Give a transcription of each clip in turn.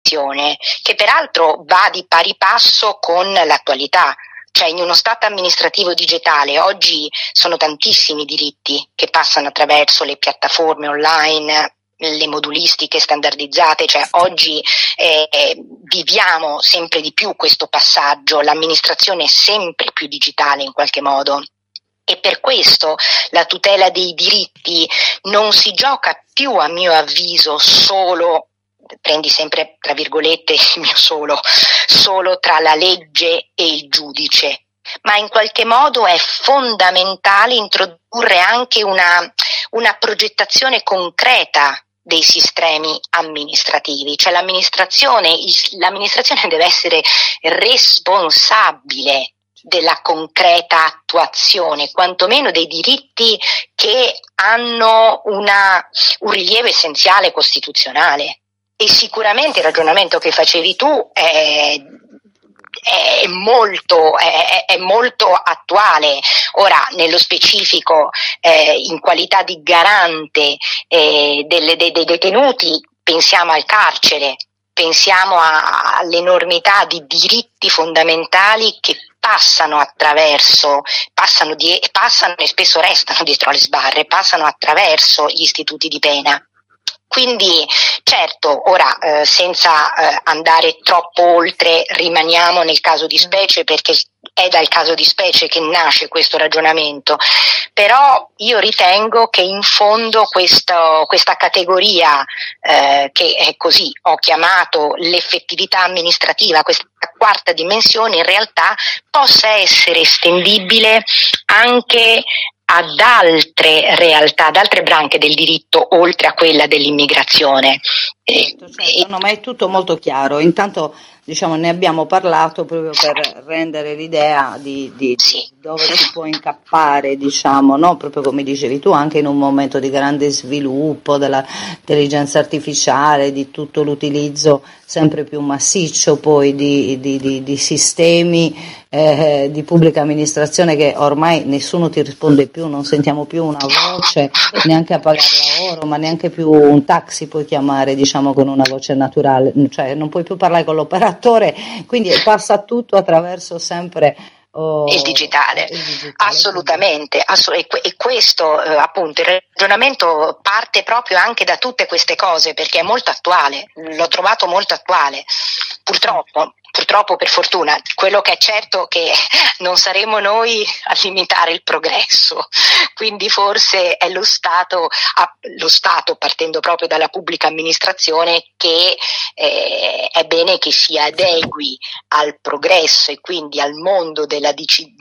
amministrazione, che peraltro va di pari passo con l'attualità. Cioè, in uno Stato amministrativo digitale oggi sono tantissimi diritti che passano attraverso le piattaforme online, le modulistiche standardizzate, cioè oggi viviamo sempre di più questo passaggio, l'amministrazione è sempre più digitale in qualche modo. E per questo la tutela dei diritti non si gioca più, a mio avviso, solo, prendi sempre tra virgolette il mio solo tra la legge e il giudice, ma in qualche modo è fondamentale introdurre anche una progettazione concreta dei sistemi amministrativi, cioè l'amministrazione deve essere responsabile della concreta attuazione, quantomeno dei diritti che hanno un rilievo essenziale costituzionale. E sicuramente il ragionamento che facevi tu è molto attuale. Ora, nello specifico, in qualità di garante dei detenuti, pensiamo al carcere, pensiamo all'enormità di diritti fondamentali che passano e spesso restano dietro le sbarre, passano attraverso gli istituti di pena. Quindi certo, ora senza andare troppo oltre, rimaniamo nel caso di specie, perché è dal caso di specie che nasce questo ragionamento, però io ritengo che in fondo questa categoria che è così ho chiamato l'effettività amministrativa, questa quarta dimensione, in realtà possa essere estendibile anche ad altre realtà, ad altre branche del diritto, oltre a quella dell'immigrazione. Certo, no, ma è tutto molto chiaro. Intanto, ne abbiamo parlato proprio per rendere l'idea di dove si può incappare, no? Proprio come dicevi tu, anche in un momento di grande sviluppo dell'intelligenza artificiale, di tutto l'utilizzo sempre più massiccio poi di sistemi di pubblica amministrazione, che ormai nessuno ti risponde più, non sentiamo più una voce neanche a pagar lavoro, ma neanche più un taxi puoi chiamare con una voce naturale, cioè non puoi più parlare con l'operatore, quindi passa tutto attraverso sempre il digitale. Assolutamente, e questo appunto il ragionamento parte proprio anche da tutte queste cose, perché è molto attuale, l'ho trovato molto attuale, purtroppo per fortuna. Quello che è certo è che non saremo noi a limitare il progresso, quindi forse è lo Stato partendo proprio dalla pubblica amministrazione che è bene che si adegui al progresso e quindi al mondo della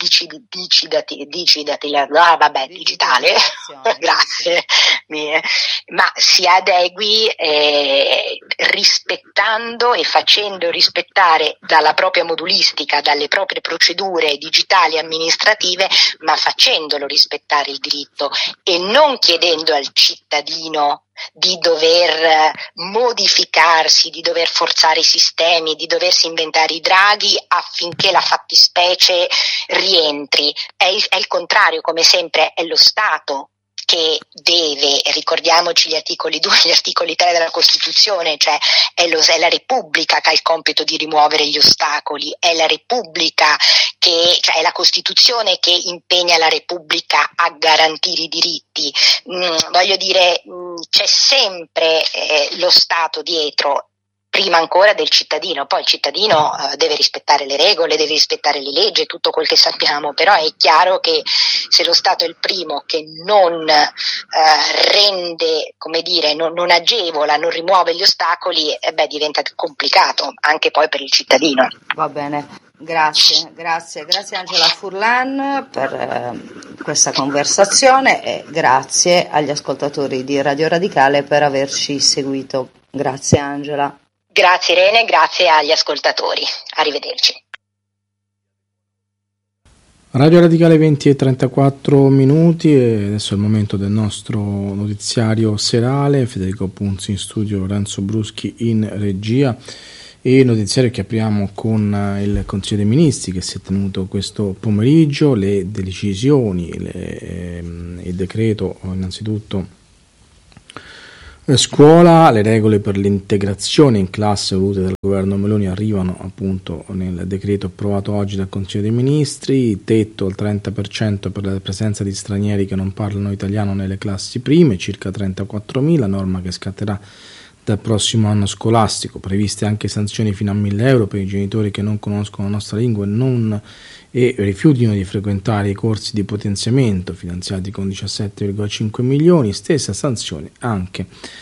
digitale, grazie, ma si adegui rispettando e facendo rispettare dalla propria modulistica, dalle proprie procedure digitali amministrative, ma facendolo rispettare il diritto e non chiedendo al cittadino di dover modificarsi, di dover forzare i sistemi, di doversi inventare i draghi affinché la fattispecie rientri. È il contrario, come sempre, è lo Stato che deve, ricordiamoci gli articoli 2 e gli articoli 3 della Costituzione, cioè è la Repubblica che ha il compito di rimuovere gli ostacoli, è la Repubblica cioè è la Costituzione che impegna la Repubblica a garantire i diritti. Voglio dire, c'è sempre lo Stato dietro, prima ancora del cittadino. Poi il cittadino deve rispettare le regole, deve rispettare le leggi, tutto quel che sappiamo, però è chiaro che se lo Stato è il primo che non rende, non agevola, non rimuove gli ostacoli, diventa complicato anche poi per il cittadino. Va bene, grazie Angela Furlan per questa conversazione e grazie agli ascoltatori di Radio Radicale per averci seguito. Grazie Angela. Grazie Irene, grazie agli ascoltatori. Arrivederci. Radio Radicale 20:34 e adesso è il momento del nostro notiziario serale. Federico Punzi in studio, Lorenzo Bruschi in regia, e il notiziario che apriamo con il Consiglio dei Ministri che si è tenuto questo pomeriggio, le decisioni, il decreto innanzitutto Scuola, le regole per l'integrazione in classe volute dal governo Meloni arrivano appunto nel decreto approvato oggi dal Consiglio dei Ministri, tetto al 30% per la presenza di stranieri che non parlano italiano nelle classi prime, circa 34.000, norma che scatterà dal prossimo anno scolastico, previste anche sanzioni fino a 1.000 euro per i genitori che non conoscono la nostra lingua e rifiutino di frequentare i corsi di potenziamento finanziati con 17,5 milioni, stessa sanzione anche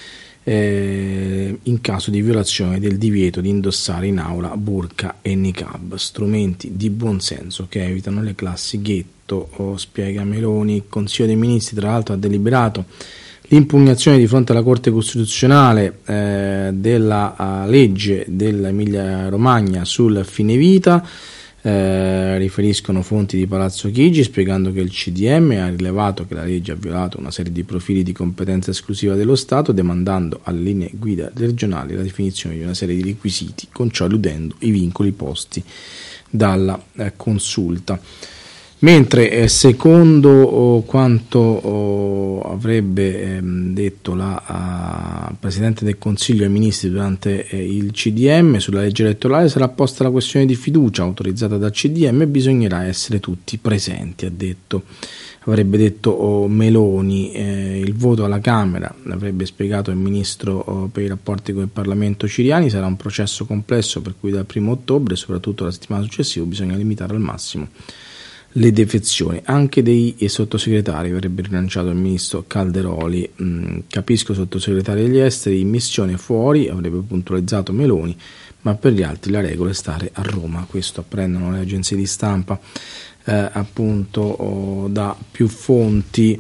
in caso di violazione del divieto di indossare in aula burqa e niqab, strumenti di buonsenso che evitano le classi ghetto, spiega Meloni. Il Consiglio dei Ministri tra l'altro ha deliberato l'impugnazione di fronte alla Corte Costituzionale della legge dell'Emilia Romagna sul fine vita. Riferiscono fonti di Palazzo Chigi, spiegando che il CDM ha rilevato che la legge ha violato una serie di profili di competenza esclusiva dello Stato, demandando alle linee guida regionali la definizione di una serie di requisiti, con ciò eludendo i vincoli posti dalla consulta. Mentre secondo quanto avrebbe detto la Presidente del Consiglio ai Ministri durante il CDM sulla legge elettorale, sarà posta la questione di fiducia autorizzata dal CDM e bisognerà essere tutti presenti, avrebbe detto Meloni. Il voto alla Camera, avrebbe spiegato il Ministro per i rapporti con il Parlamento Ciriani, sarà un processo complesso per cui dal 1 ottobre, soprattutto la settimana successiva, bisogna limitare al massimo le defezioni anche dei sottosegretari, avrebbe rilanciato il ministro Calderoli. Capisco sottosegretari degli esteri in missione fuori, avrebbe puntualizzato Meloni, ma per gli altri la regola è stare a Roma. Questo apprendono le agenzie di stampa appunto da più fonti.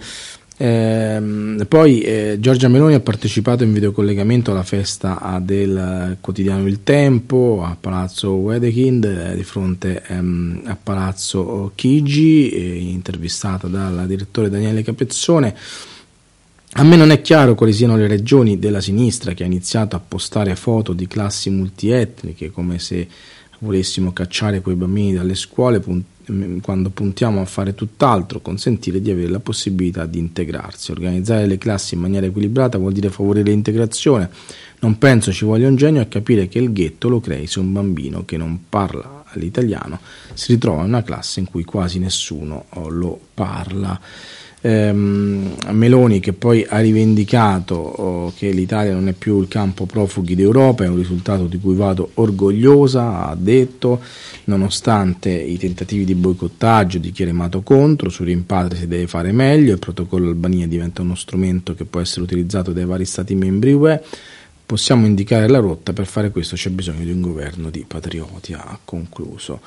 Poi Giorgia Meloni ha partecipato in videocollegamento alla festa del quotidiano Il Tempo a Palazzo Wedekind, di fronte a Palazzo Chigi, intervistata dal direttore Daniele Capezzone. A me non è chiaro quali siano le ragioni della sinistra che ha iniziato a postare foto di classi multietniche, come se volessimo cacciare quei bambini dalle scuole, quando puntiamo a fare tutt'altro, consentire di avere la possibilità di integrarsi. Organizzare le classi in maniera equilibrata vuol dire favorire l'integrazione. Non penso ci voglia un genio a capire che il ghetto lo crei se un bambino che non parla l'italiano si ritrova in una classe in cui quasi nessuno lo parla. Meloni, che poi ha rivendicato che l'Italia non è più il campo profughi d'Europa, è un risultato di cui vado orgogliosa, ha detto, nonostante i tentativi di boicottaggio di chi è remato contro. Sui rimpatri si deve fare meglio, il protocollo Albania diventa uno strumento che può essere utilizzato dai vari stati membri UE, possiamo indicare la rotta, per fare questo c'è bisogno di un governo di patrioti, ha concluso.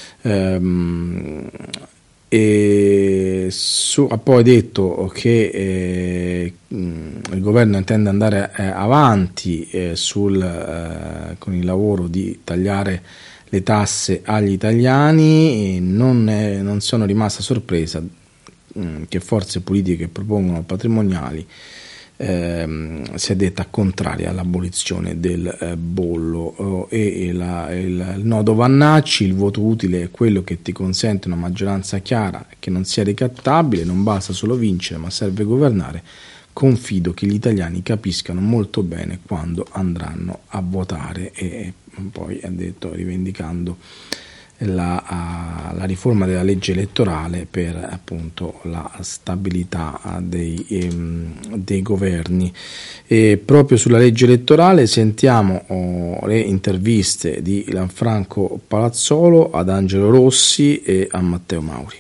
Ha poi detto che il governo intende andare avanti con il lavoro di tagliare le tasse agli italiani, e non sono rimasta sorpresa che forze politiche che propongono patrimoniali si è detta contraria all'abolizione del bollo, e il nodo Vannacci: il voto utile è quello che ti consente una maggioranza chiara che non sia ricattabile, non basta solo vincere ma serve governare, confido che gli italiani capiscano molto bene quando andranno a votare. E poi ha detto, rivendicando la riforma della legge elettorale per appunto la stabilità dei governi. E proprio sulla legge elettorale sentiamo le interviste di Lanfranco Palazzolo ad Angelo Rossi e a Matteo Mauri.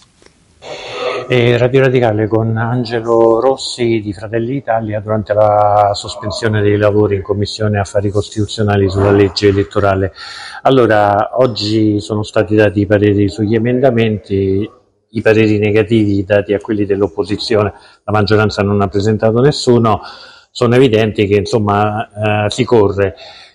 Radio Radicale con Angelo Rossi di Fratelli d'Italia durante la sospensione dei lavori in Commissione Affari Costituzionali sulla legge elettorale. Allora, oggi sono stati dati i pareri sugli emendamenti, i pareri negativi dati a quelli dell'opposizione, la maggioranza non ha presentato nessuno, sono evidenti che insomma si corre.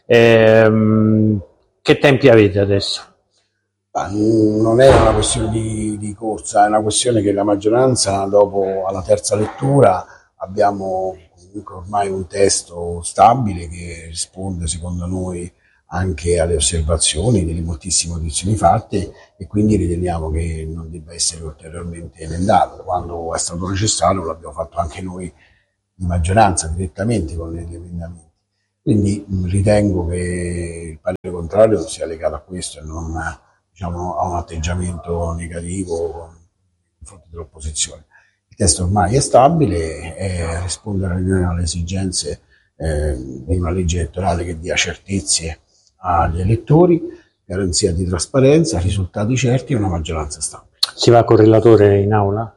Che tempi avete adesso? Non è una questione di corsa, è una questione che la maggioranza, dopo alla terza lettura, abbiamo comunque ormai un testo stabile che risponde secondo noi anche alle osservazioni delle moltissime audizioni fatte, e quindi riteniamo che non debba essere ulteriormente emendato. Quando è stato necessario l'abbiamo fatto anche noi maggioranza direttamente con gli emendamenti. Quindi ritengo che il parere contrario sia legato a questo e non diciamo, a un atteggiamento negativo nei confronti dell'opposizione. Il testo ormai è stabile e risponde alle esigenze di una legge elettorale che dia certezze agli elettori, garanzia di trasparenza, risultati certi e una maggioranza stabile. Si va con il relatore in aula?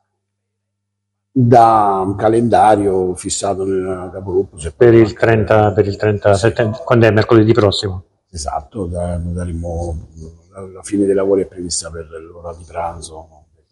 Da un calendario fissato nel capogruppo per il 30 settembre, quando è mercoledì prossimo? Esatto, daremo la fine dei lavori è prevista per l'ora di pranzo del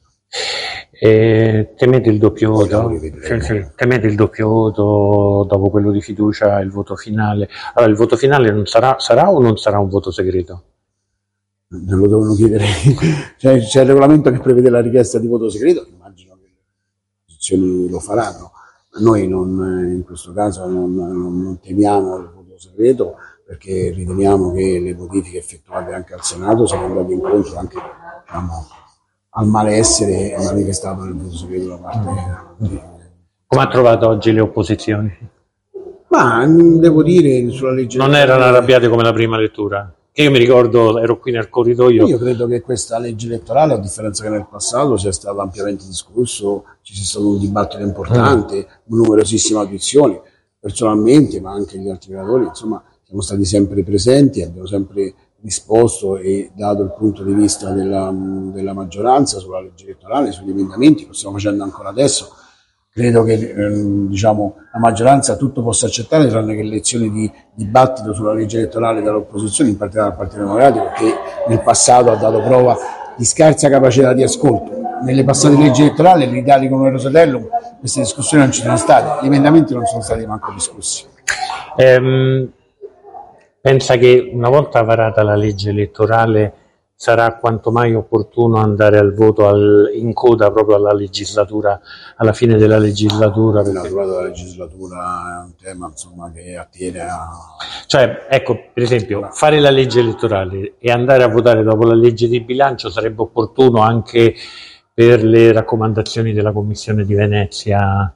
30. Temete il doppio voto? Temete il doppio voto dopo quello di fiducia, il voto finale? Allora, il voto finale non sarà o non sarà un voto segreto? Non lo devono chiedere. C'è il regolamento che prevede la richiesta di voto segreto, immagino che le opposizioni lo faranno. Noi in questo caso non temiamo il voto segreto, perché riteniamo che le modifiche effettuate anche al Senato siano andate incontro anche al malessere manifestato nel voto segreto da parte di... Come ha trovato oggi le opposizioni? Ma devo dire, sulla legge non erano arrabbiate come la prima lettura? Che io mi ricordo, ero qui nel corridoio. Io credo che questa legge elettorale, a differenza che nel passato, sia stata ampiamente discusso, ci sia stato un dibattito importante, numerosissime audizioni, personalmente, ma anche gli altri relatori, insomma, siamo stati sempre presenti, abbiamo sempre risposto e dato il punto di vista della maggioranza sulla legge elettorale, sugli emendamenti, lo stiamo facendo ancora adesso. Credo che la maggioranza tutto possa accettare, tranne che lezioni di dibattito sulla legge elettorale dall'opposizione, in particolare dal Partito Democratico, che nel passato ha dato prova di scarsa capacità di ascolto. Nelle passate leggi elettorali, l'Italia con un Rosatellum, queste discussioni non ci sono state, gli emendamenti non sono stati manco discussi. Pensa che una volta varata la legge elettorale sarà quanto mai opportuno andare al voto in coda proprio alla legislatura, alla fine della legislatura? La durata della legislatura è un tema che attiene a... Cioè, ecco, per esempio, fare la legge elettorale e andare a votare dopo la legge di bilancio sarebbe opportuno anche per le raccomandazioni della Commissione di Venezia.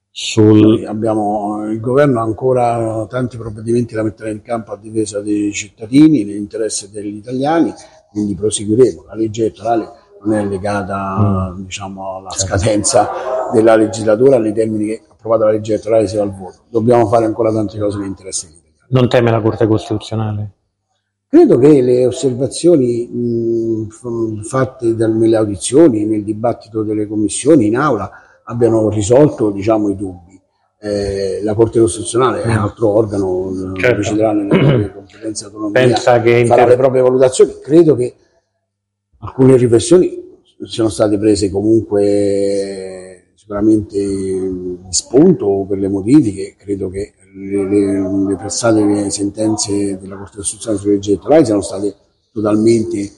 Il governo ha ancora tanti provvedimenti da mettere in campo a difesa dei cittadini, nell'interesse degli italiani, quindi proseguiremo. La legge elettorale non è legata alla scadenza della legislatura, nei termini che approvata la legge elettorale si va al voto. Dobbiamo fare ancora tante cose nell'interesse degli italiani. Non teme la Corte Costituzionale? Credo che le osservazioni fatte nelle audizioni, nel dibattito delle commissioni, in aula, abbiano risolto i dubbi. La Corte Costituzionale è un altro organo, deciderà nelle proprie competenze e autonomia, farà le proprie valutazioni. Credo che alcune riflessioni siano state prese comunque sicuramente di spunto per le modifiche. Credo che le passate sentenze della Corte Costituzionale sulle leggi elettorali siano state totalmente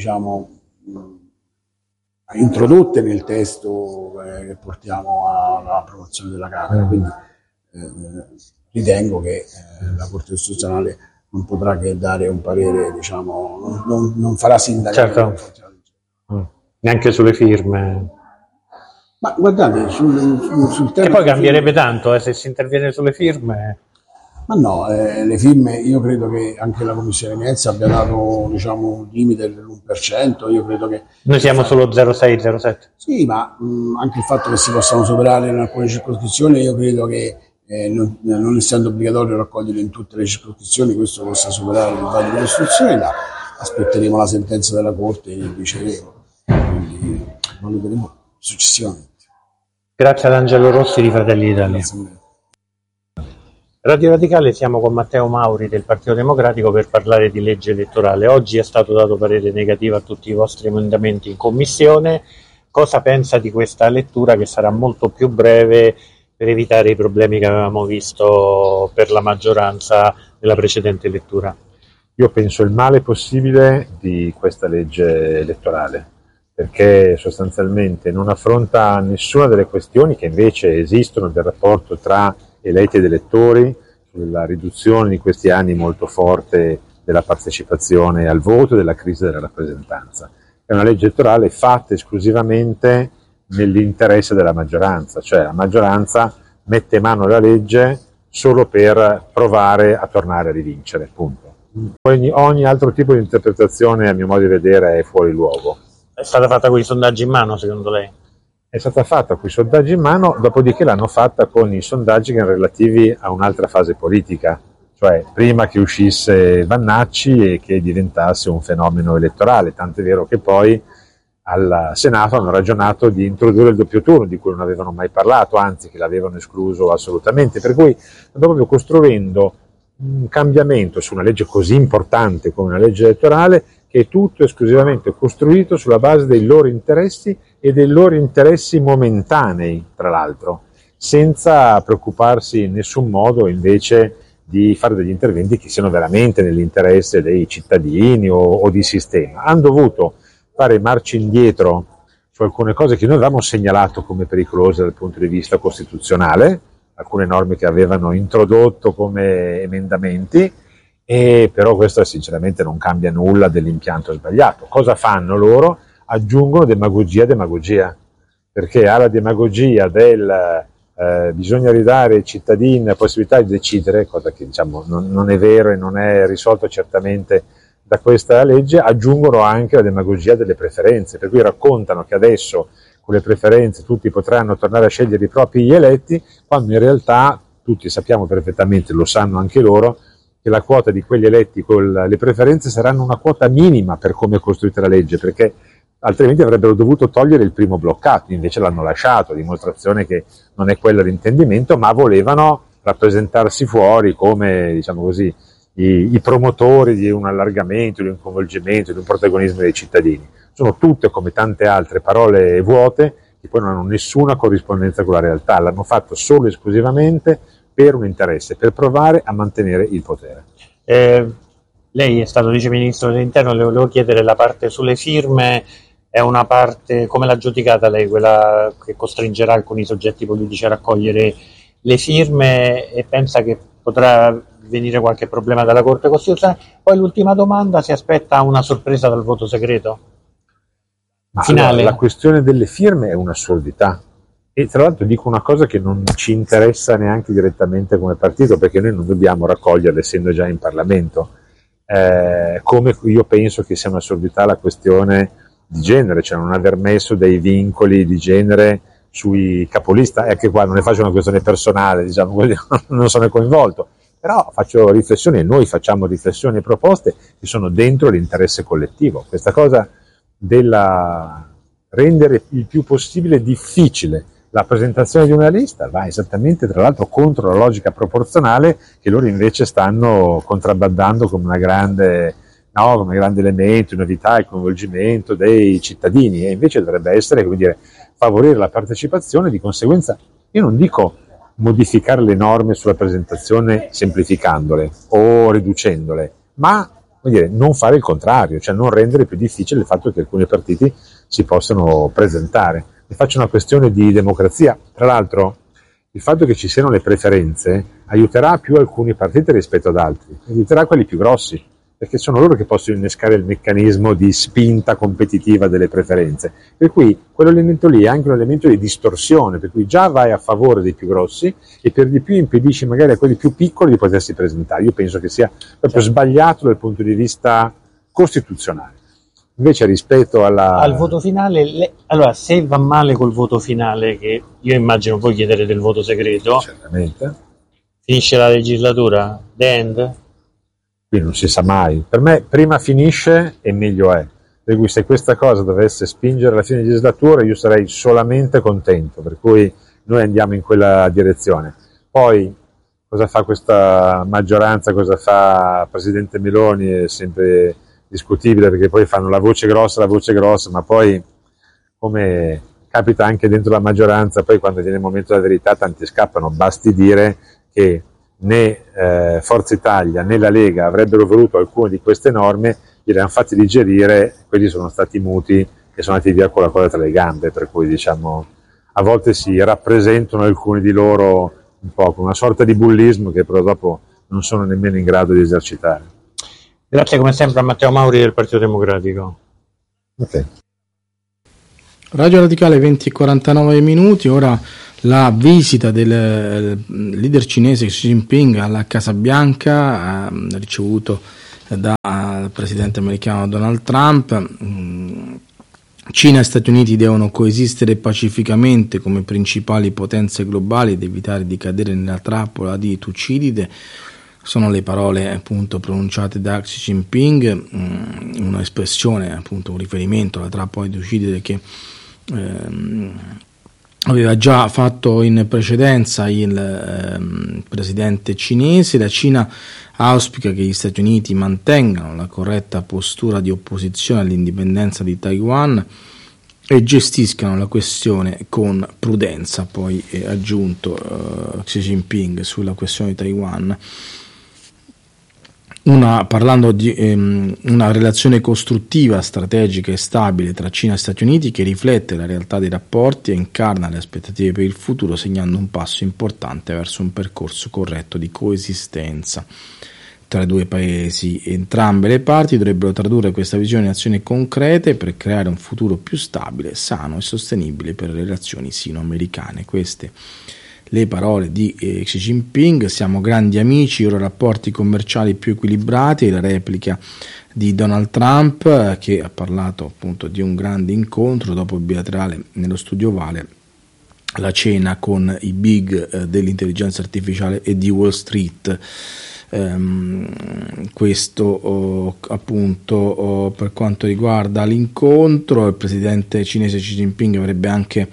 introdotte nel testo che portiamo all'approvazione della Camera, quindi ritengo che la Corte Costituzionale non potrà che dare un parere, non farà sindacato. Certo. Neanche sulle firme. Ma guardate, sul tema... Che poi cambierebbe tanto se si interviene sulle firme. Ma no, le firme, io credo che anche la Commissione Venezia abbia dato un limite dell'1%, io credo che... Noi siamo solo 0,6-0,7. Sì, ma anche il fatto che si possano superare in alcune circoscrizioni, io credo che non essendo obbligatorio raccogliere in tutte le circoscrizioni, questo possa superare il vaglio di costruzione. Aspetteremo la sentenza della Corte e riceveremo, quindi valuteremo successivamente. Grazie ad Angelo Rossi di Fratelli d'Italia. Radio Radicale, siamo con Matteo Mauri del Partito Democratico per parlare di legge elettorale. Oggi è stato dato parere negativo a tutti i vostri emendamenti in commissione. Cosa pensa di questa lettura, che sarà molto più breve per evitare i problemi che avevamo visto per la maggioranza nella precedente lettura? Io penso il male possibile di questa legge elettorale, perché sostanzialmente non affronta nessuna delle questioni che invece esistono del rapporto tra eletti ed elettori, sulla riduzione di questi anni molto forte della partecipazione al voto e della crisi della rappresentanza. È una legge elettorale fatta esclusivamente nell'interesse della maggioranza, cioè la maggioranza mette mano alla legge solo per provare a tornare a rivincere, punto. Ogni altro tipo di interpretazione, a mio modo di vedere, è fuori luogo. È stata fatta con i sondaggi in mano, secondo lei? È stata fatta con i sondaggi in mano, dopodiché l'hanno fatta con i sondaggi che erano relativi a un'altra fase politica, cioè prima che uscisse Vannacci e che diventasse un fenomeno elettorale, tant'è vero che poi al Senato hanno ragionato di introdurre il doppio turno, di cui non avevano mai parlato, anzi che l'avevano escluso assolutamente, per cui stanno proprio costruendo un cambiamento su una legge così importante come una legge elettorale, che è tutto esclusivamente costruito sulla base dei loro interessi e dei loro interessi momentanei, tra l'altro, senza preoccuparsi in nessun modo invece di fare degli interventi che siano veramente nell'interesse dei cittadini o di sistema. Hanno dovuto fare marcia indietro su alcune cose che noi avevamo segnalato come pericolose dal punto di vista costituzionale, alcune norme che avevano introdotto come emendamenti, e però questo sinceramente non cambia nulla dell'impianto sbagliato. Cosa fanno loro? Aggiungono demagogia, perché alla demagogia del bisogna ridare ai cittadini la possibilità di decidere, cosa che diciamo non è vero e non è risolto certamente da questa legge, aggiungono anche la demagogia delle preferenze, per cui raccontano che adesso con le preferenze tutti potranno tornare a scegliere i propri eletti, quando in realtà tutti sappiamo perfettamente, lo sanno anche loro, che la quota di quegli eletti con le preferenze saranno una quota minima per come è costruita la legge, perché altrimenti avrebbero dovuto togliere il primo bloccato, invece l'hanno lasciato, dimostrazione che non è quello l'intendimento, ma volevano rappresentarsi fuori come, diciamo così, i promotori di un allargamento, di un coinvolgimento, di un protagonismo dei cittadini. Sono tutte, come tante altre, parole vuote che poi non hanno nessuna corrispondenza con la realtà, l'hanno fatto solo e esclusivamente per un interesse, per provare a mantenere il potere. Lei è stato vice ministro dell'interno, le volevo chiedere la parte sulle firme, è una parte, come l'ha giudicata lei, quella che costringerà alcuni soggetti politici a raccogliere le firme, e pensa che potrà venire qualche problema dalla Corte Costituzionale? Poi l'ultima domanda, si aspetta una sorpresa dal voto segreto finale? Allora, la questione delle firme è un'assurdità, e tra l'altro dico una cosa che non ci interessa neanche direttamente come partito, perché noi non dobbiamo raccoglierle essendo già in Parlamento, come io penso che sia un'assurdità la questione di genere, cioè non aver messo dei vincoli di genere sui capolista, e anche qua non ne faccio una questione personale, diciamo, non sono coinvolto, però faccio riflessioni, e noi facciamo riflessioni e proposte che sono dentro l'interesse collettivo. Questa cosa della rendere il più possibile difficile la presentazione di una lista va esattamente, tra l'altro, contro la logica proporzionale che loro invece stanno contrabbandando come un grande elemento, novità, il coinvolgimento dei cittadini, e invece dovrebbe essere, come dire, favorire la partecipazione. Di conseguenza io non dico modificare le norme sulla presentazione semplificandole o riducendole, ma, come dire, non fare il contrario, cioè non rendere più difficile il fatto che alcuni partiti si possano presentare. Ne faccio una questione di democrazia. Tra l'altro il fatto che ci siano le preferenze aiuterà più alcuni partiti rispetto ad altri, aiuterà quelli più grossi, perché sono loro che possono innescare il meccanismo di spinta competitiva delle preferenze, per cui quell'elemento lì è anche un elemento di distorsione, per cui già vai a favore dei più grossi e per di più impedisci magari a quelli più piccoli di potersi presentare. Io penso che sia proprio sbagliato dal punto di vista costituzionale. Invece rispetto al voto finale, allora, se va male col voto finale, che io immagino voi chiedere del voto segreto, certamente, finisce la legislatura, the end? Qui non si sa mai. Per me prima finisce e meglio è. Per cui se questa cosa dovesse spingere alla fine legislatura io sarei solamente contento, per cui noi andiamo in quella direzione. Poi cosa fa questa maggioranza, cosa fa il Presidente Meloni è sempre discutibile, perché poi fanno la voce grossa, ma poi, come capita anche dentro la maggioranza, poi quando viene il momento della verità tanti scappano. Basti dire che né Forza Italia né la Lega avrebbero voluto alcune di queste norme, gliele hanno fatti digerire, quelli sono stati muti e sono andati via con la coda tra le gambe, per cui diciamo a volte si rappresentano alcuni di loro un po' con una sorta di bullismo che però dopo non sono nemmeno in grado di esercitare. Grazie come sempre a Matteo Mauri del Partito Democratico. Okay. Radio Radicale 20:49 minuti, ora la visita del leader cinese Xi Jinping alla Casa Bianca, ricevuto dal presidente americano Donald Trump. Cina e Stati Uniti devono coesistere pacificamente come principali potenze globali ed evitare di cadere nella trappola di Tucidide. Sono le parole appunto pronunciate da Xi Jinping, un'espressione appunto un riferimento alla trappola di Tucidide che aveva già fatto in precedenza il presidente cinese. La Cina auspica che gli Stati Uniti mantengano la corretta postura di opposizione all'indipendenza di Taiwan e gestiscano la questione con prudenza, poi è aggiunto Xi Jinping sulla questione di Taiwan. Parlando di una relazione costruttiva, strategica e stabile tra Cina e Stati Uniti che riflette la realtà dei rapporti e incarna le aspettative per il futuro, segnando un passo importante verso un percorso corretto di coesistenza tra i due paesi. Entrambe le parti dovrebbero tradurre questa visione in azioni concrete per creare un futuro più stabile, sano e sostenibile per le relazioni sino-americane. Queste le parole di Xi Jinping. Siamo grandi amici, i loro rapporti commerciali più equilibrati, la replica di Donald Trump che ha parlato appunto di un grande incontro dopo il bilaterale nello studio Ovale, la cena con i big dell'intelligenza artificiale e di Wall Street. Questo appunto per quanto riguarda l'incontro. Il presidente cinese Xi Jinping avrebbe anche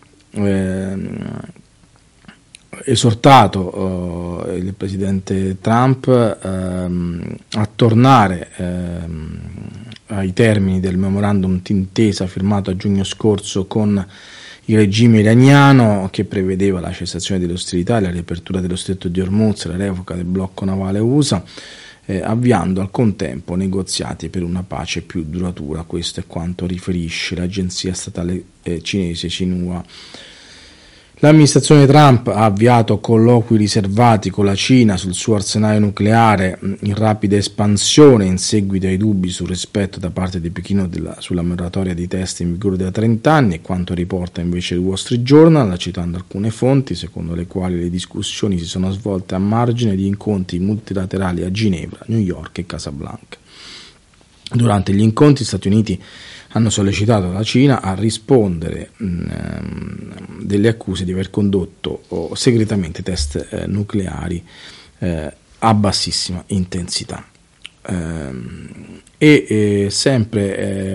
esortato il presidente Trump a tornare ai termini del memorandum d'intesa firmato a giugno scorso con il regime iraniano, che prevedeva la cessazione delle ostilità, la riapertura dello stretto di Hormuz, la revoca del blocco navale USA, avviando al contempo negoziati per una pace più duratura. Questo è quanto riferisce l'agenzia statale cinese Xinhua. L'amministrazione Trump ha avviato colloqui riservati con la Cina sul suo arsenale nucleare in rapida espansione in seguito ai dubbi sul rispetto da parte di Pechino sulla moratoria di test in vigore da 30 anni, e quanto riporta invece il Wall Street Journal, citando alcune fonti secondo le quali le discussioni si sono svolte a margine di incontri multilaterali a Ginevra, New York e Casablanca. Durante gli incontri gli Stati Uniti hanno sollecitato la Cina a rispondere delle accuse di aver condotto segretamente test nucleari a bassissima intensità. Sempre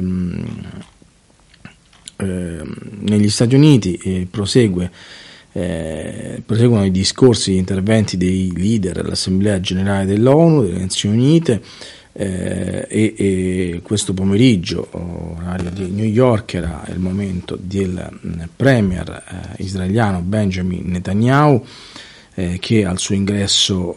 negli Stati Uniti proseguono i discorsi e gli interventi dei leader dell'Assemblea Generale dell'ONU, delle Nazioni Unite. E questo pomeriggio, orario di New York, era il momento del premier israeliano Benjamin Netanyahu, che al suo ingresso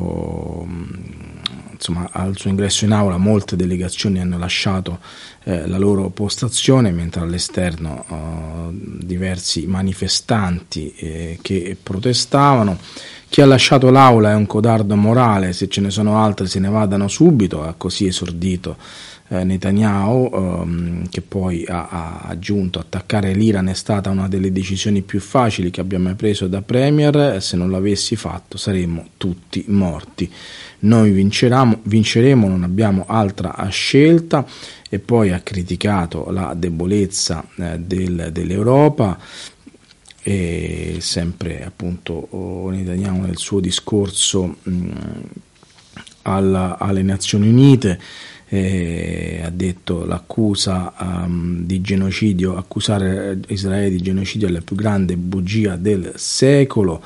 in aula molte delegazioni hanno lasciato la loro postazione, mentre all'esterno diversi manifestanti che protestavano. Chi ha lasciato l'aula è un codardo morale, se ce ne sono altri se ne vadano subito, ha così esordito Netanyahu, che poi ha aggiunto: attaccare l'Iran è stata una delle decisioni più facili che abbia mai preso da premier, se non l'avessi fatto saremmo tutti morti, noi vinceremo, non abbiamo altra scelta. E poi ha criticato la debolezza dell'Europa. E sempre appunto Netanyahu nel suo discorso alle Nazioni Unite ha detto: l'accusa di genocidio, accusare Israele di genocidio è la più grande bugia del secolo.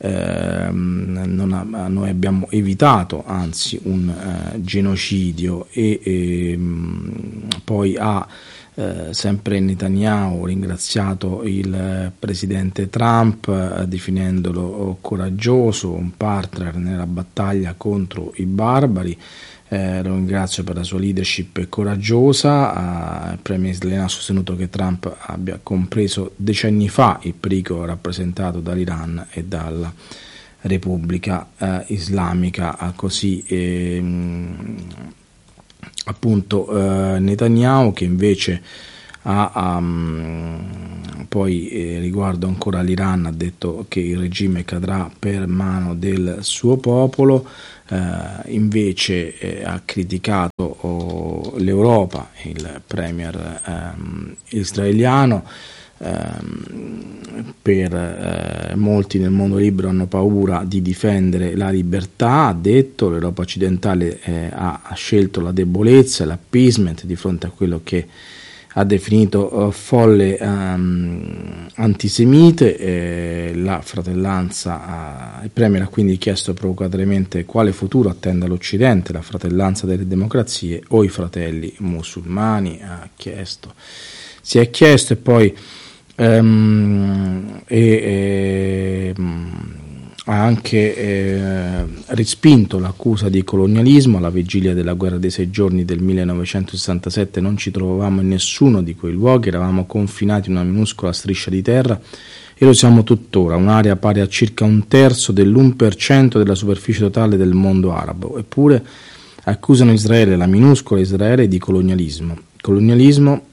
Noi abbiamo evitato anzi un genocidio. E poi ha sempre Netanyahu ringraziato il presidente Trump definendolo coraggioso, un partner nella battaglia contro i barbari. Lo ringrazio per la sua leadership coraggiosa. Il premier israeliano ha sostenuto che Trump abbia compreso decenni fa il pericolo rappresentato dall'Iran e dalla Repubblica Islamica. Così appunto Netanyahu, che invece Poi riguardo ancora l'Iran ha detto che il regime cadrà per mano del suo popolo, invece ha criticato l'Europa, il premier israeliano, molti nel mondo libero hanno paura di difendere la libertà, ha detto. L'Europa occidentale ha scelto la debolezza e l'appeasement di fronte a quello che ha definito folle antisemite. La fratellanza, il premier ha quindi chiesto provocatoriamente quale futuro attende all'Occidente, la fratellanza delle democrazie o i fratelli musulmani, si è chiesto, e poi ha anche respinto l'accusa di colonialismo. Alla vigilia della guerra dei 6 giorni del 1967 non ci trovavamo in nessuno di quei luoghi, eravamo confinati in una minuscola striscia di terra e lo siamo tuttora, un'area pari a circa 1/3 dell'1% della superficie totale del mondo arabo. Eppure accusano Israele, la minuscola Israele, di colonialismo,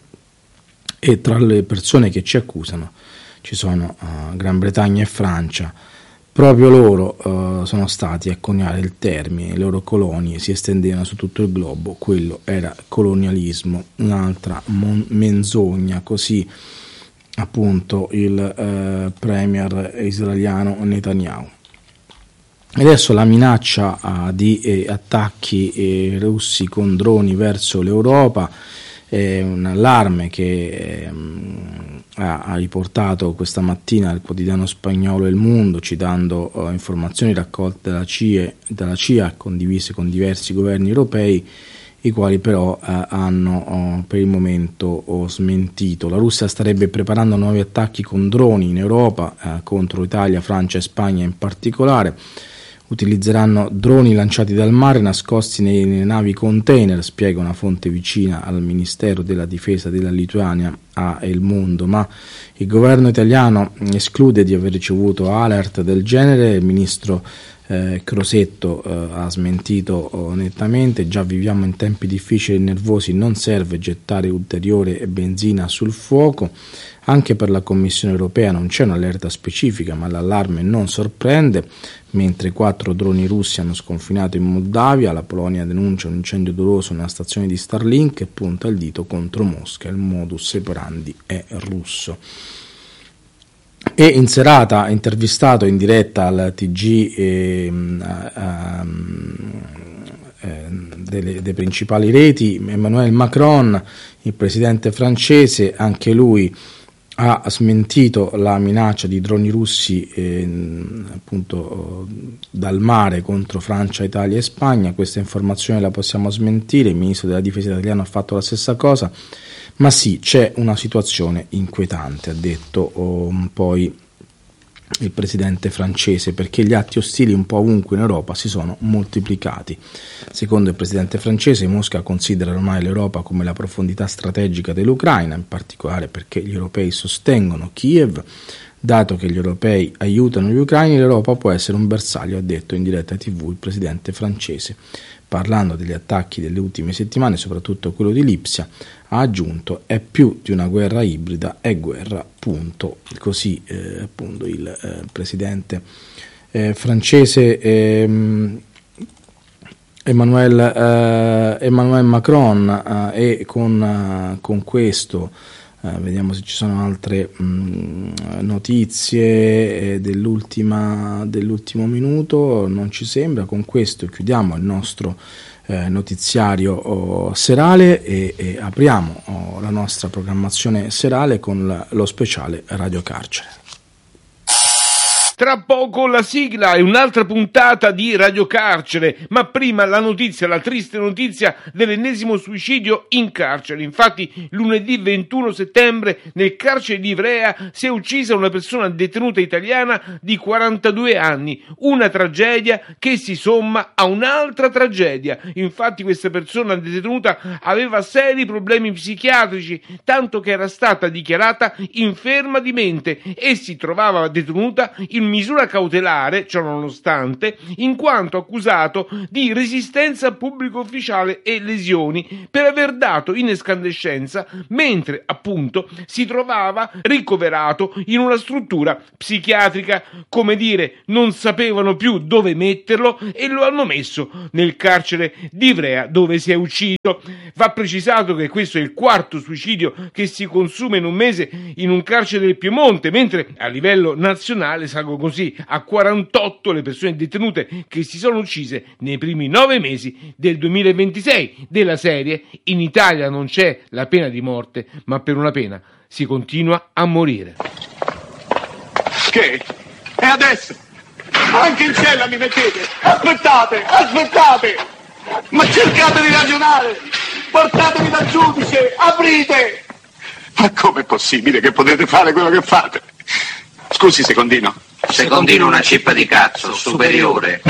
e tra le persone che ci accusano ci sono Gran Bretagna e Francia. Proprio loro sono stati a coniare il termine, le loro colonie si estendevano su tutto il globo, quello era colonialismo, un'altra menzogna. Così appunto il premier israeliano Netanyahu. E adesso la minaccia di attacchi russi con droni verso l'Europa è un allarme che ha riportato questa mattina il quotidiano spagnolo El Mundo, citando informazioni raccolte dalla CIA condivise con diversi governi europei, i quali però hanno per il momento smentito. La Russia starebbe preparando nuovi attacchi con droni in Europa contro Italia, Francia e Spagna in particolare. Utilizzeranno droni lanciati dal mare nascosti nelle navi container, spiega una fonte vicina al Ministero della Difesa della Lituania a El Mundo, ma il governo italiano esclude di aver ricevuto alert del genere. Il ministro Crosetto ha smentito nettamente: già viviamo in tempi difficili e nervosi, non serve gettare ulteriore benzina sul fuoco. Anche per la Commissione europea non c'è un'allerta specifica, ma l'allarme non sorprende. Mentre 4 droni russi hanno sconfinato in Moldavia, la Polonia denuncia un incendio doloso nella stazione di Starlink e punta il dito contro Mosca. Il modus operandi è russo. E in serata, intervistato in diretta al TG delle principali reti, Emmanuel Macron, il presidente francese, anche lui ha smentito la minaccia di droni russi appunto dal mare contro Francia, Italia e Spagna. Questa informazione la possiamo smentire, il ministro della difesa italiano ha fatto la stessa cosa, ma sì, c'è una situazione inquietante, ha detto poi il presidente francese, perché gli atti ostili un po' ovunque in Europa si sono moltiplicati. Secondo il presidente francese, Mosca considera ormai l'Europa come la profondità strategica dell'Ucraina, in particolare perché gli europei sostengono Kiev. Dato che gli europei aiutano gli ucraini, l'Europa può essere un bersaglio, ha detto in diretta TV il presidente francese. Parlando degli attacchi delle ultime settimane, soprattutto quello di Lipsia, ha aggiunto: è più di una guerra ibrida, è guerra, punto. Così appunto il presidente francese Emmanuel Macron, e con questo vediamo se ci sono altre notizie dell'ultimo minuto. Non ci sembra. Con questo chiudiamo il nostro notiziario serale e apriamo la nostra programmazione serale con lo speciale Radio Carcere. Tra poco la sigla e un'altra puntata di Radio Carcere, ma prima la triste notizia dell'ennesimo suicidio in carcere. Infatti lunedì 21 settembre nel carcere di Ivrea si è uccisa una persona detenuta italiana di 42 anni, una tragedia che si somma a un'altra tragedia. Infatti questa persona detenuta aveva seri problemi psichiatrici, tanto che era stata dichiarata inferma di mente e si trovava detenuta in misura cautelare, ciò nonostante, in quanto accusato di resistenza a pubblico ufficiale e lesioni per aver dato in escandescenza mentre appunto si trovava ricoverato in una struttura psichiatrica. Come dire, non sapevano più dove metterlo e lo hanno messo nel carcere di Ivrea, dove si è ucciso. Va precisato che questo è il quarto suicidio che si consuma in un mese in un carcere del Piemonte, mentre a livello nazionale salgono così a 48 le persone detenute che si sono uccise nei primi 9 mesi del 2026. Della serie: in Italia non c'è la pena di morte, ma per una pena si continua a morire. Che? E adesso? Anche in cella mi mettete? Aspettate! Ma cercate di ragionare! Portatemi dal giudice! Aprite! Ma com'è possibile che potete fare quello che fate? Scusi, Secondino. Secondino una cippa di cazzo, superiore.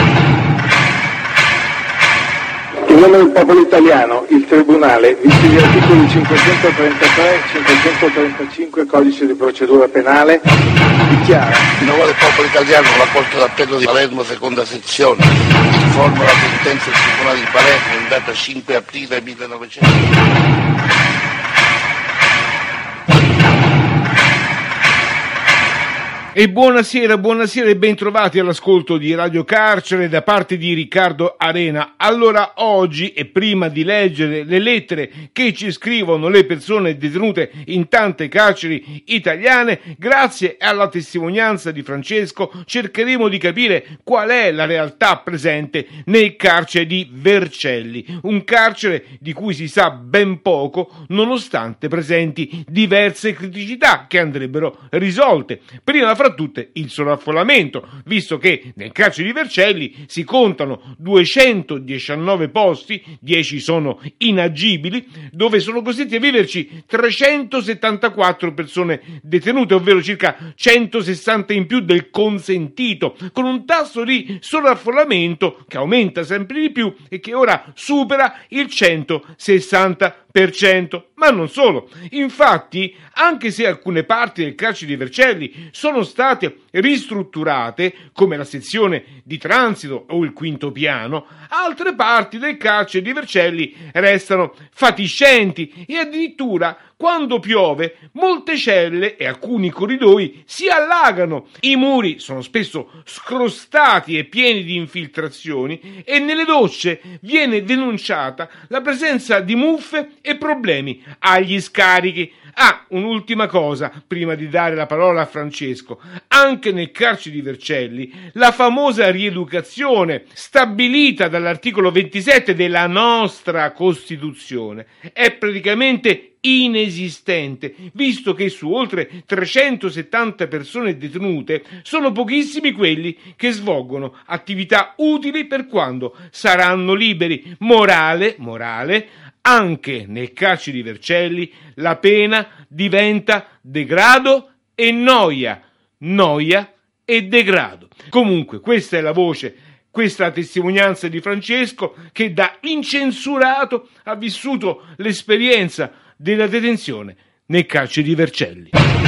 In nome del popolo italiano, il Tribunale, visti gli articoli 533 e 535 Codice di procedura penale, dichiara: in nome del popolo italiano, la Corte d'Appello di Palermo, seconda sezione, informa la sentenza del Tribunale di Palermo in data 5 aprile 1900. E buonasera e ben trovati all'ascolto di Radio Carcere da parte di Riccardo Arena. Allora, oggi, e prima di leggere le lettere che ci scrivono le persone detenute in tante carceri italiane, grazie alla testimonianza di Francesco cercheremo di capire qual è la realtà presente nel carcere di Vercelli, un carcere di cui si sa ben poco nonostante presenti diverse criticità che andrebbero risolte. Prima fra tutte il sovraffollamento, visto che nel carcere di Vercelli si contano 219 posti, 10 sono inagibili, dove sono costretti a viverci 374 persone detenute, ovvero circa 160 in più del consentito, con un tasso di sovraffollamento che aumenta sempre di più e che ora supera il 160%. Ma non solo. Infatti, anche se alcune parti del carcere di Vercelli sono state ristrutturate, come la sezione di transito o il quinto piano, altre parti del carcere di Vercelli restano fatiscenti e addirittura quando piove molte celle e alcuni corridoi si allagano. I muri sono spesso scrostati e pieni di infiltrazioni e nelle docce viene denunciata la presenza di muffe e problemi agli scarichi. Un'ultima cosa prima di dare la parola a Francesco: anche nel carcere di Vercelli la famosa rieducazione stabilita dall'articolo 27 della nostra Costituzione è praticamente inesistente, visto che su oltre 370 persone detenute sono pochissimi quelli che svolgono attività utili per quando saranno liberi. Morale, anche nel carcere di Vercelli la pena diventa degrado e noia e degrado. Comunque, questa è la voce, questa è la testimonianza di Francesco, che da incensurato ha vissuto l'esperienza della detenzione nel carcere di Vercelli.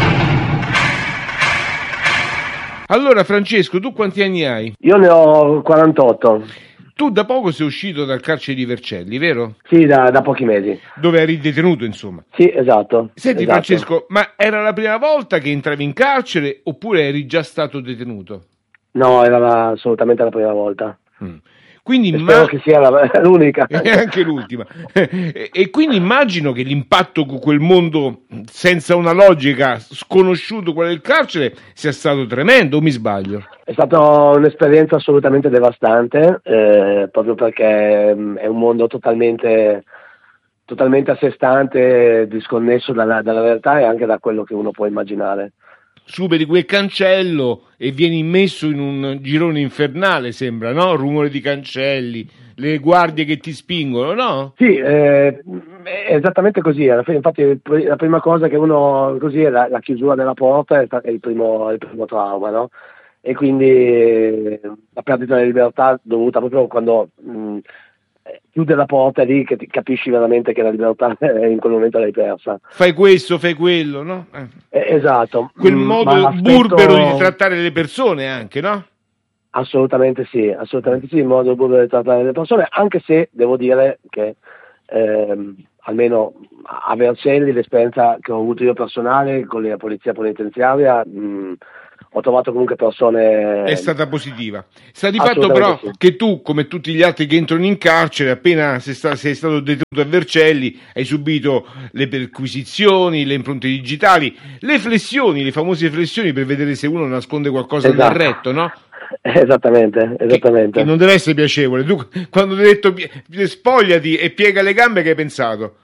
Allora, Francesco, tu quanti anni hai? Io ne ho 48. Tu da poco sei uscito dal carcere di Vercelli, vero? Sì, da pochi mesi. Dove eri detenuto, insomma. Sì, esatto. Senti, esatto. Francesco, ma era la prima volta che entravi in carcere oppure eri già stato detenuto? No, era assolutamente la prima volta. Quindi spero che sia l'unica. E anche l'ultima. E quindi immagino che l'impatto con quel mondo senza una logica, sconosciuto, quello del carcere, sia stato tremendo, o mi sbaglio? È stata un'esperienza assolutamente devastante, proprio perché è un mondo totalmente a sé stante, disconnesso dalla realtà e anche da quello che uno può immaginare. Superi quel cancello e vieni immesso in un girone infernale, sembra, no? Rumore di cancelli, le guardie che ti spingono, no? Sì, è esattamente così. Infatti la prima cosa che uno così è la chiusura della porta, è il primo trauma, no? E quindi la perdita della libertà dovuta proprio quando chiude la porta lì che ti capisci veramente che la libertà in quel momento l'hai persa. Fai questo, fai quello, no? Esatto. Quel modo burbero di trattare le persone anche, no? Assolutamente sì, il modo burbero di trattare le persone, anche se devo dire che almeno a Vercelli l'esperienza che ho avuto io personale con la polizia penitenziaria, ho trovato comunque persone... È stata positiva. Sta di fatto però che tu, come tutti gli altri che entrano in carcere, appena sei stato detenuto a Vercelli, hai subito le perquisizioni, le impronte digitali, le flessioni, le famose flessioni per vedere se uno nasconde qualcosa nel retto, no? Esattamente. Che non deve essere piacevole. Tu, quando ti ho detto spogliati e piega le gambe, che hai pensato?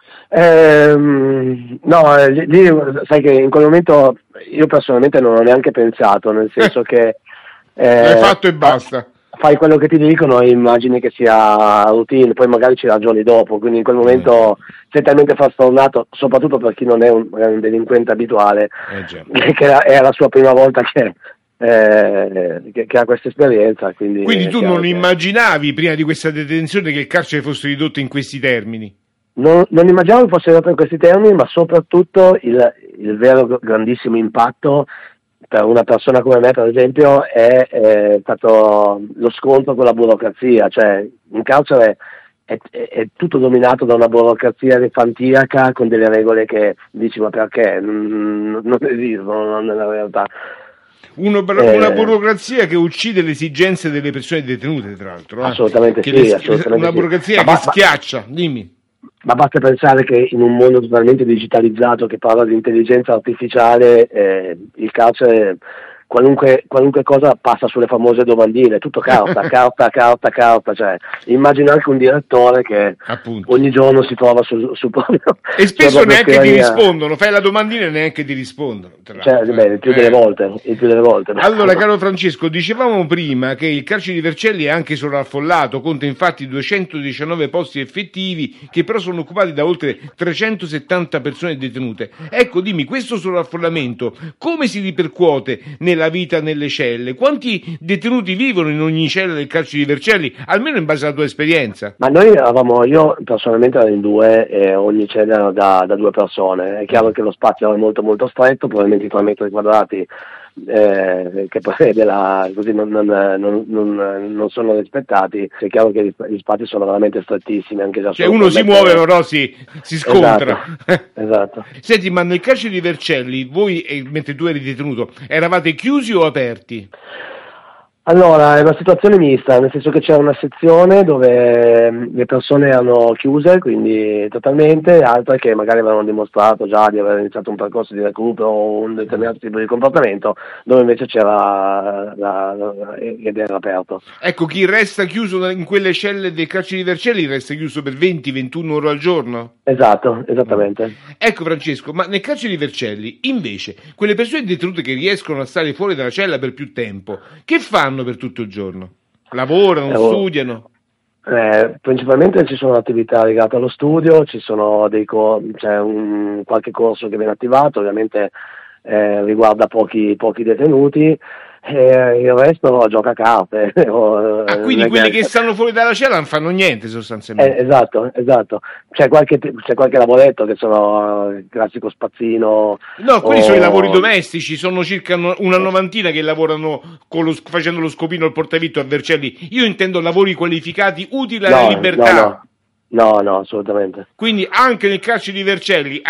No, lì sai che in quel momento io personalmente non ho neanche pensato, nel senso che l'hai fatto e basta. Fai quello che ti dicono e immagini che sia routine, poi magari ci ragioni dopo, quindi in quel momento sei talmente frastornato, soprattutto per chi non è un delinquente abituale, che è la sua prima volta che ha questa esperienza. Quindi tu non immaginavi prima di questa detenzione che il carcere fosse ridotto in questi termini? Non immaginavo che fosse ridotto in questi termini, ma soprattutto il vero grandissimo impatto per una persona come me, per esempio, è stato lo scontro con la burocrazia. Cioè, in carcere è tutto dominato da una burocrazia elefantiaca con delle regole che dici ma perché? Non esistono nella realtà. Una burocrazia che uccide le esigenze delle persone detenute, tra l'altro. Assolutamente una burocrazia che schiaccia, dimmi. Ma basta pensare che in un mondo totalmente digitalizzato che parla di intelligenza artificiale, il carcere, qualunque cosa passa sulle famose domandine, tutto carta, cioè immagino anche un direttore che ogni giorno si trova su proprio... E spesso neanche ti rispondono, fai la domandina e neanche ti rispondono. Cioè, il più delle volte. Allora, caro Francesco, dicevamo prima che il carcere di Vercelli è anche sovraffollato, conta infatti 219 posti effettivi che però sono occupati da oltre 370 persone detenute. Ecco, dimmi, questo sovraffollamento come si ripercuote nella vita nelle celle? Quanti detenuti vivono in ogni cella del carcere di Vercelli, almeno in base alla tua esperienza? Ma io personalmente ero in 2 e ogni cella era da 2 persone. È chiaro che lo spazio era molto molto stretto, probabilmente 3 metri quadrati, che poi così non sono rispettati. È chiaro che gli spazi sono veramente strettissimi, anche già uno si muove però si scontra. Esatto. Senti, ma nel carcere di Vercelli voi, mentre tu eri detenuto, eravate chiusi o aperti? Allora, è una situazione mista, nel senso che c'è una sezione dove le persone erano chiuse, quindi totalmente, altre che magari avevano dimostrato già di aver iniziato un percorso di recupero o un determinato tipo di comportamento, dove invece c'era ed era aperto. Ecco, chi resta chiuso in quelle celle del carcere di Vercelli resta chiuso per 20-21 ore al giorno? Esatto, esattamente. Ecco Francesco, ma nel carcere di Vercelli, invece, quelle persone detenute che riescono a stare fuori dalla cella per più tempo, che fanno per tutto il giorno? Lavorano, studiano? Principalmente ci sono attività legate allo studio, ci sono c'è qualche corso che viene attivato, ovviamente riguarda pochi detenuti. Il resto gioca a carte. Quindi quelli che stanno fuori dalla cella non fanno niente sostanzialmente. Esatto. C'è qualche lavoretto che sono il classico spazzino. No, quelli sono i lavori domestici, sono circa una novantina che lavorano facendo lo scopino al portavitto a Vercelli. Io intendo lavori qualificati utili alla libertà. No, assolutamente. Quindi anche nel carcere di Vercelli,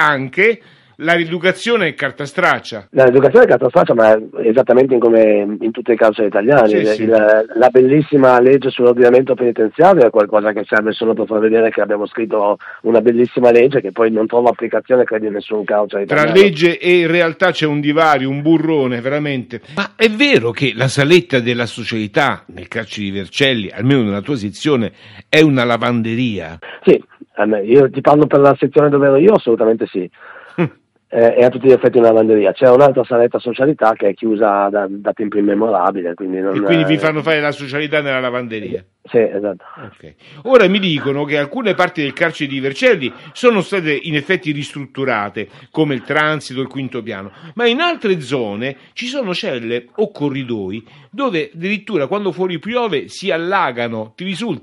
la rieducazione è carta straccia. La rieducazione è carta straccia, ma esattamente come in tutte le carceri italiane. Sì. La bellissima legge sull'ordinamento penitenziario è qualcosa che serve solo per far vedere che abbiamo scritto una bellissima legge che poi non trova applicazione, credo, in nessun carcere italiano. Tra legge e realtà c'è un divario, un burrone, veramente. Ma è vero che la saletta della socialità nel carcere di Vercelli, almeno nella tua sezione, è una lavanderia? Sì, io ti parlo per la sezione dove ero io, assolutamente sì. È a tutti gli effetti una lavanderia. C'è un'altra saletta socialità che è chiusa da tempo immemorabile, quindi vi fanno fare la socialità nella lavanderia? Sì, esatto. Okay. Ora mi dicono che alcune parti del carcere di Vercelli sono state in effetti ristrutturate, come il transito, il quinto piano, ma in altre zone ci sono celle o corridoi dove addirittura quando fuori piove si allagano. Ti risulta?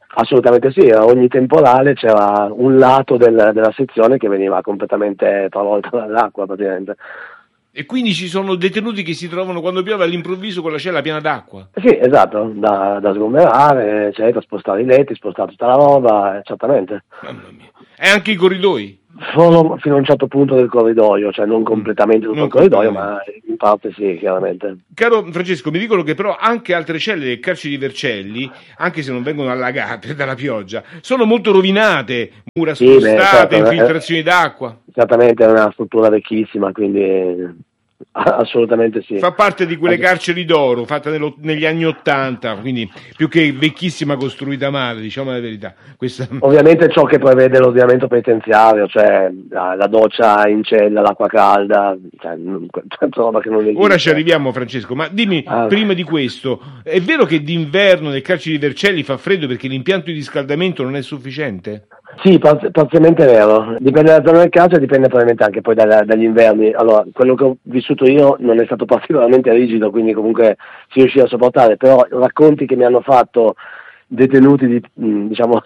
Assolutamente sì, a ogni temporale c'era un lato della sezione che veniva completamente travolta dall'acqua praticamente. E quindi ci sono detenuti che si trovano quando piove all'improvviso con la cella piena d'acqua? Sì, esatto, da sgomberare, eccetera, spostare i letti, spostare tutta la roba, certamente. Mamma mia. E anche i corridoi? Solo fino a un certo punto del corridoio, cioè non completamente tutto il corridoio, ma in parte sì, chiaramente. Caro Francesco, mi dicono che però anche altre celle del carcere di Vercelli, anche se non vengono allagate dalla pioggia, sono molto rovinate, mura spostate, certo, infiltrazioni d'acqua. Certamente è una struttura vecchissima, quindi assolutamente sì. Fa parte di quelle carceri d'oro fatte negli anni '80, quindi più che vecchissima, costruita male, diciamo la verità. Ovviamente ciò che prevede l'ordinamento penitenziario, cioè la doccia in cella, l'acqua calda, cioè roba che non esiste. Ora ci arriviamo, Francesco, ma dimmi, prima di questo, è vero che d'inverno nel carcere di Vercelli fa freddo perché l'impianto di riscaldamento non è sufficiente? Sì, parzialmente è vero, dipende dalla zona del carcere, dipende probabilmente anche poi dagli inverni. Allora, quello che ho vissuto io non è stato particolarmente rigido, quindi comunque si riusciva a sopportare, però racconti che mi hanno fatto detenuti diciamo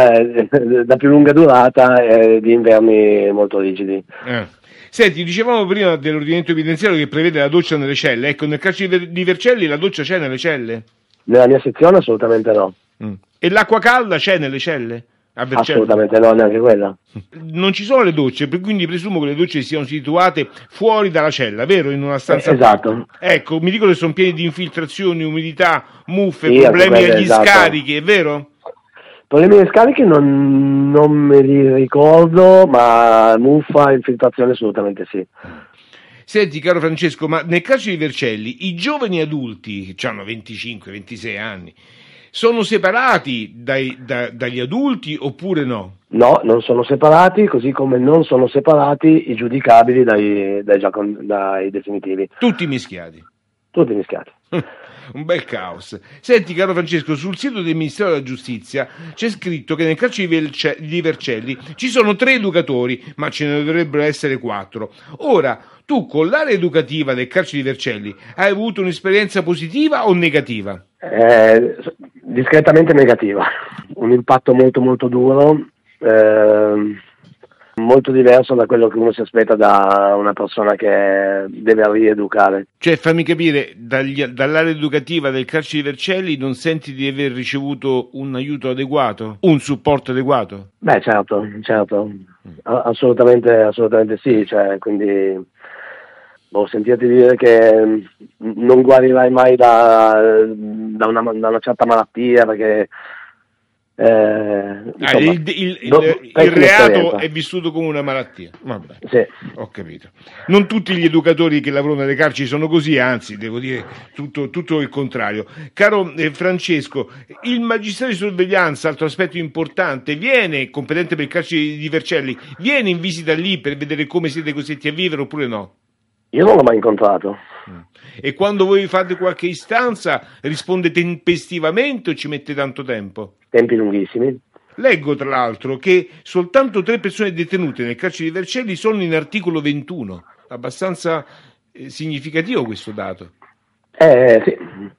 da più lunga durata di inverni molto rigidi. Senti, dicevamo prima dell'ordinamento penitenziario che prevede la doccia nelle celle, ecco, nel carcere di Vercelli la doccia c'è nelle celle? Nella mia sezione assolutamente no. E l'acqua calda c'è nelle celle? Assolutamente no, neanche quella. Non ci sono le docce, quindi presumo che le docce siano situate fuori dalla cella, vero? In una stanza. Esatto. Ecco, mi dicono che sono pieni di infiltrazioni, umidità, muffe, problemi agli scarichi, è vero? Problemi agli scarichi non me li ricordo, ma muffa, infiltrazione assolutamente sì. Senti, caro Francesco, ma nel carcere di Vercelli i giovani adulti, che hanno 25-26 anni, sono separati dagli adulti oppure no? No, non sono separati, così come non sono separati i giudicabili dai definitivi. Tutti mischiati? Tutti mischiati. Un bel caos. Senti, caro Francesco, sul sito del Ministero della Giustizia c'è scritto che nel carcere di Vercelli ci sono 3 educatori, ma ce ne dovrebbero essere 4. Ora, tu con l'area educativa del carcere di Vercelli hai avuto un'esperienza positiva o negativa? Discretamente negativa. Un impatto molto molto duro, molto diverso da quello che uno si aspetta da una persona che deve rieducare. Cioè, fammi capire, dall'area educativa del carcere di Vercelli non senti di aver ricevuto un aiuto adeguato? Un supporto adeguato? Beh, certo. Assolutamente sì, cioè, quindi sentirti dire che non guarirai mai da una certa malattia perché il reato è vissuto come una malattia. Vabbè, sì. Ho capito. Non tutti gli educatori che lavorano nelle carceri sono così, anzi, devo dire tutto il contrario. Caro Francesco, il magistrato di sorveglianza, altro aspetto importante, viene, competente per il carcere di Vercelli, viene in visita lì per vedere come siete costretti a vivere oppure no? Io non l'ho mai incontrato. E quando voi fate qualche istanza risponde tempestivamente o ci mette tanto tempo? Tempi lunghissimi. Leggo tra l'altro che soltanto 3 persone detenute nel carcere di Vercelli sono in articolo 21, abbastanza significativo questo dato. Sì,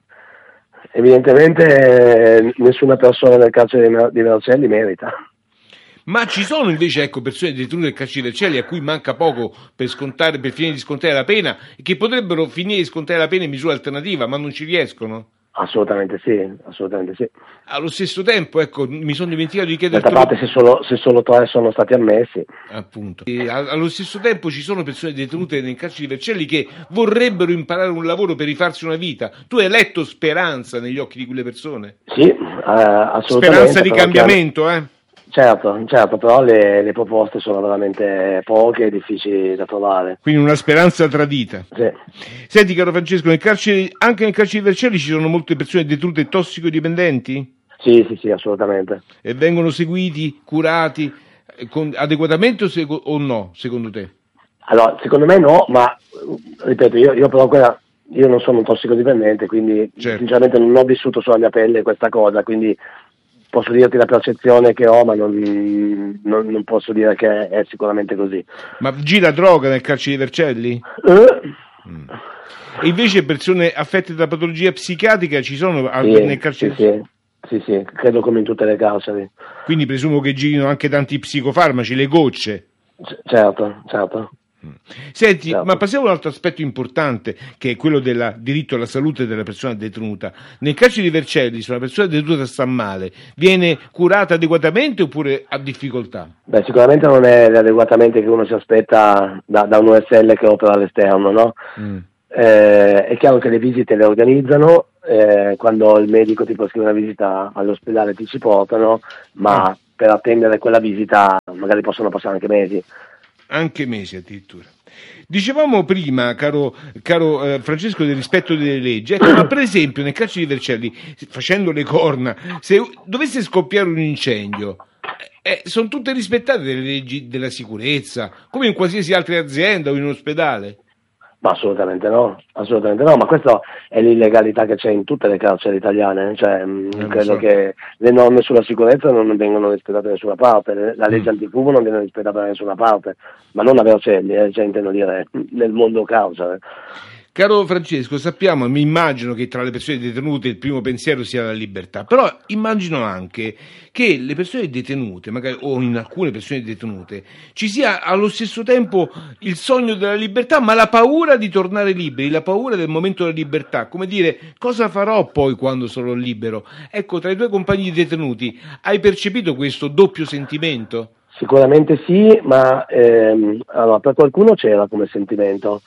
evidentemente nessuna persona nel carcere di Vercelli merita. Ma ci sono invece persone detenute nel carcere di Vercelli a cui manca poco per finire di scontare la pena e che potrebbero finire di scontare la pena in misura alternativa, ma non ci riescono? Assolutamente sì. Allo stesso tempo, mi sono dimenticato di chiederti. D'altra parte, se solo 3 sono stati ammessi. Appunto. E allo stesso tempo ci sono persone detenute nel carcere di Vercelli che vorrebbero imparare un lavoro per rifarsi una vita. Tu hai letto speranza negli occhi di quelle persone? Sì, assolutamente. Speranza di cambiamento, Certo, però le proposte sono veramente poche e difficili da trovare. Quindi una speranza tradita. Sì. Senti, caro Francesco, anche nel carcere di Vercelli ci sono molte persone detenute tossicodipendenti? Sì, assolutamente. E vengono seguiti, curati adeguatamente o no, secondo te? Allora, secondo me no, ma ripeto, io però io non sono un tossicodipendente, quindi sinceramente non ho vissuto sulla mia pelle questa cosa, quindi posso dirti la percezione che ho, ma non posso dire che è sicuramente così. Ma gira droga nel carcere di Vercelli? E invece persone affette da patologia psichiatrica ci sono nel carcere? sì, credo come in tutte le carceri. Quindi presumo che girino anche tanti psicofarmaci, le gocce. Certo. Senti, Certo. ma passiamo a un altro aspetto importante, che è quello del diritto alla salute della persona detenuta. Nel carcere di Vercelli, se una persona detenuta sta male, viene curata adeguatamente oppure ha difficoltà? Beh, sicuramente non è l'adeguatamente che uno si aspetta da un OSL che opera all'esterno, no? È chiaro che le visite le organizzano, quando il medico ti prescrive una visita all'ospedale ti ci portano, ma per attendere quella visita magari possono passare anche mesi. Anche mesi addirittura. Dicevamo prima, caro Francesco, del rispetto delle leggi. Ecco, ma per esempio nel carcere di Vercelli, facendo le corna, se dovesse scoppiare un incendio, sono tutte rispettate le leggi della sicurezza, come in qualsiasi altra azienda o in un ospedale? Ma assolutamente no, ma questa è l'illegalità che c'è in tutte le carceri italiane, cioè credo che le norme sulla sicurezza non vengono rispettate da nessuna parte, la legge antifumo non viene rispettata da nessuna parte, ma non a Vercelli, cioè intendo dire nel mondo carcere. Caro Francesco, sappiamo, mi immagino che tra le persone detenute il primo pensiero sia la libertà, però immagino anche che le persone detenute, magari, o in alcune persone detenute, ci sia allo stesso tempo il sogno della libertà, ma la paura di tornare liberi, la paura del momento della libertà, come dire, cosa farò poi quando sarò libero? Ecco, tra i tuoi compagni detenuti, hai percepito questo doppio sentimento? Sicuramente sì, ma allora, per qualcuno c'era come sentimento.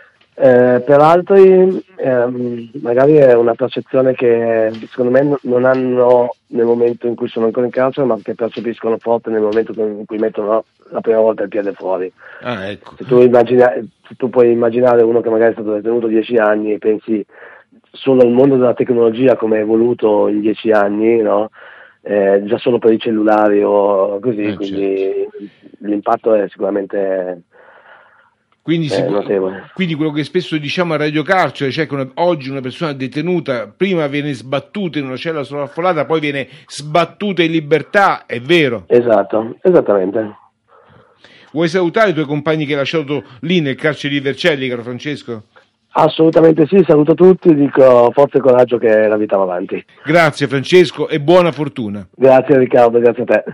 Per altri magari è una percezione che secondo me non hanno nel momento in cui sono ancora in carcere, ma che percepiscono forte nel momento in cui mettono la prima volta il piede fuori. Ecco. Se tu puoi immaginare uno che magari è stato detenuto 10 anni e pensi solo al mondo della tecnologia come è evoluto in 10 anni, no? Già solo per i cellulari o così, quindi certo. L'impatto è sicuramente quindi notevole. Quindi quello che spesso diciamo a Radio Carcere, cioè che oggi una persona detenuta prima viene sbattuta in una cella sovraffollata, poi viene sbattuta in libertà, è vero? Esatto, esattamente. Vuoi salutare i tuoi compagni che hai lasciato lì nel carcere di Vercelli, caro Francesco? Assolutamente sì, saluto tutti, dico forza e coraggio che la vita va avanti. Grazie Francesco e buona fortuna. Grazie Riccardo, grazie a te.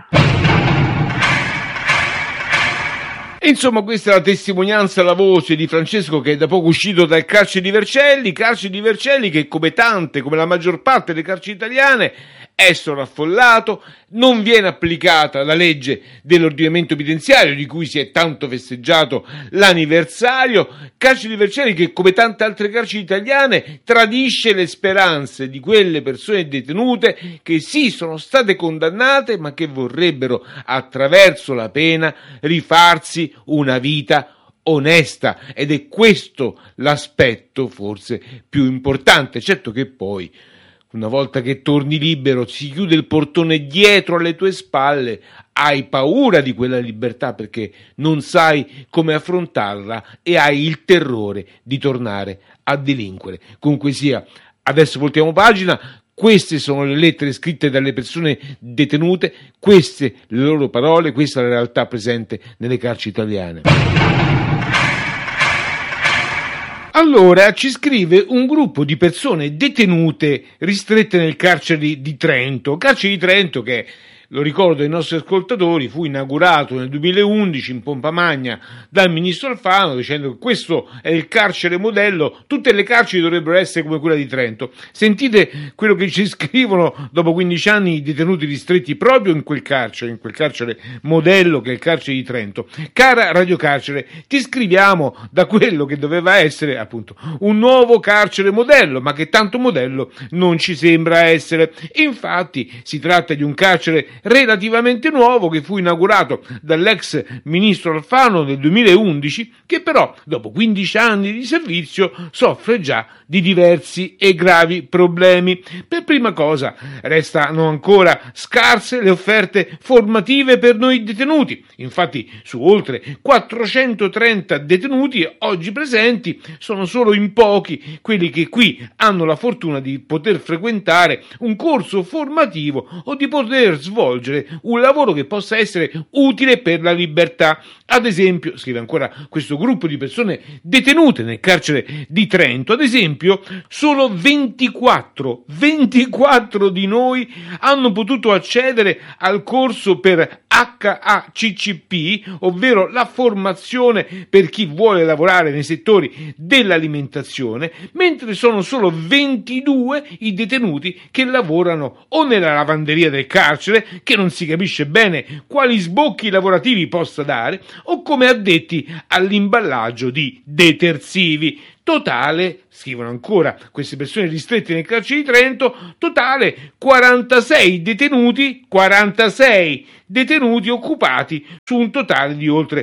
Insomma, questa è la testimonianza, la voce di Francesco, che è da poco uscito dal carcere di Vercelli che come tante, come la maggior parte delle carceri italiane, è sovraffollato, non viene applicata la legge dell'ordinamento penitenziario di cui si è tanto festeggiato l'anniversario, carcere di Vercelli che come tante altre carceri italiane tradisce le speranze di quelle persone detenute che sì sono state condannate ma che vorrebbero attraverso la pena rifarsi una vita onesta, ed è questo l'aspetto forse più importante. Certo che poi una volta che torni libero, si chiude il portone dietro alle tue spalle, hai paura di quella libertà perché non sai come affrontarla e hai il terrore di tornare a delinquere. Comunque sia, adesso voltiamo pagina. Queste sono le lettere scritte dalle persone detenute, queste le loro parole, questa è la realtà presente nelle carceri italiane. Allora ci scrive un gruppo di persone detenute ristrette nel carcere di Trento, che lo ricordo ai nostri ascoltatori, fu inaugurato nel 2011 in pompa magna dal ministro Alfano, dicendo che questo è il carcere modello, tutte le carceri dovrebbero essere come quella di Trento. Sentite quello che ci scrivono dopo 15 anni i detenuti ristretti proprio in quel carcere modello che è il carcere di Trento. Cara Radio Carcere, ti scriviamo da quello che doveva essere appunto un nuovo carcere modello, ma che tanto modello non ci sembra essere. Infatti si tratta di un carcere relativamente nuovo che fu inaugurato dall'ex ministro Alfano nel 2011, che però dopo 15 anni di servizio soffre già di diversi e gravi problemi. Per prima cosa restano ancora scarse le offerte formative per noi detenuti. Infatti su oltre 430 detenuti oggi presenti sono solo in pochi quelli che qui hanno la fortuna di poter frequentare un corso formativo o di poter svolgere svolgere un lavoro che possa essere utile per la libertà. Ad esempio, scrive ancora questo gruppo di persone detenute nel carcere di Trento, ad esempio, solo 24 di noi hanno potuto accedere al corso per HACCP, ovvero la formazione per chi vuole lavorare nei settori dell'alimentazione, mentre sono solo 22 i detenuti che lavorano o nella lavanderia del carcere, che non si capisce bene quali sbocchi lavorativi possa dare, o come addetti all'imballaggio di detersivi. Totale, scrivono ancora queste persone ristrette nel carcere di Trento, totale 46 detenuti occupati su un totale di oltre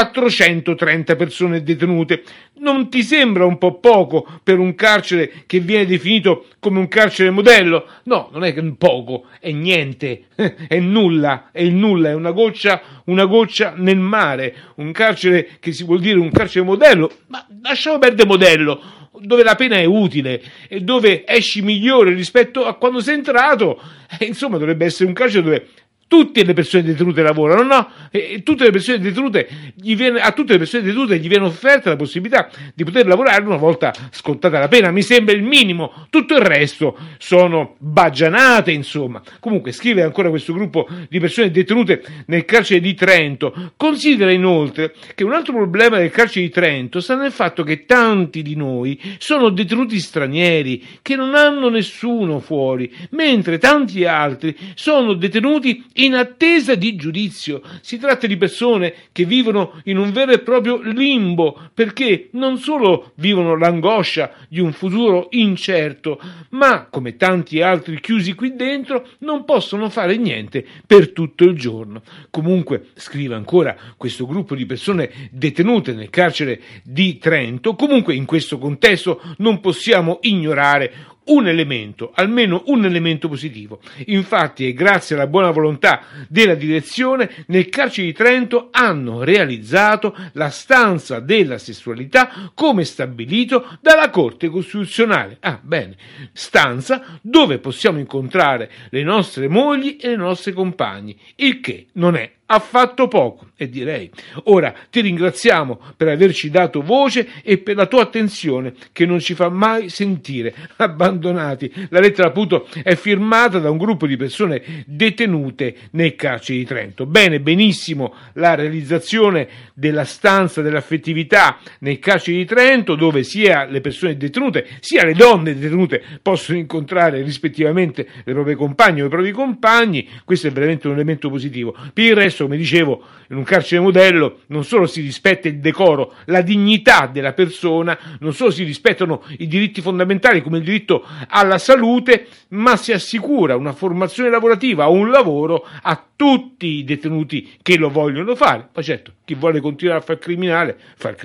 430 persone detenute. Non ti sembra un po' poco per un carcere che viene definito come un carcere modello? No, non è che poco, è niente, è nulla, è una goccia nel mare. Un carcere che si vuol dire un carcere modello, ma lasciamo perdere modello, dove la pena è utile e dove esci migliore rispetto a quando sei entrato. Insomma, dovrebbe essere un carcere dove tutte le persone detenute lavorano, no? E tutte le persone detenute a tutte le persone detenute gli viene offerta la possibilità di poter lavorare una volta scontata la pena. Mi sembra il minimo, tutto il resto sono baggianate, insomma. Comunque, scrive ancora questo gruppo di persone detenute nel carcere di Trento, considera inoltre che un altro problema del carcere di Trento sta nel fatto che tanti di noi sono detenuti stranieri che non hanno nessuno fuori, mentre tanti altri sono detenuti in attesa di giudizio. Si tratta di persone che vivono in un vero e proprio limbo, perché non solo vivono l'angoscia di un futuro incerto, ma, come tanti altri chiusi qui dentro, non possono fare niente per tutto il giorno. Comunque, scrive ancora questo gruppo di persone detenute nel carcere di Trento, comunque in questo contesto non possiamo ignorare almeno un elemento positivo. Infatti, è grazie alla buona volontà della direzione, nel carcere di Trento hanno realizzato la stanza della sessualità come stabilito dalla Corte Costituzionale. Bene, stanza dove possiamo incontrare le nostre mogli e le nostre compagne, il che non è affatto poco, e direi. Ora ti ringraziamo per averci dato voce e per la tua attenzione, che non ci fa mai sentire abbandonati. La lettera appunto è firmata da un gruppo di persone detenute nel carcere di Trento. Benissimo la realizzazione della stanza dell'affettività nel carcere di Trento, dove sia le persone detenute sia le donne detenute possono incontrare rispettivamente le proprie compagne o i propri compagni. Questo è veramente un elemento positivo. Per il resto, come dicevo, in un carcere modello non solo si rispetta il decoro, la dignità della persona, non solo si rispettano i diritti fondamentali come il diritto alla salute, ma si assicura una formazione lavorativa o un lavoro a tutti i detenuti che lo vogliono fare. Ma certo, chi vuole continuare a far criminale,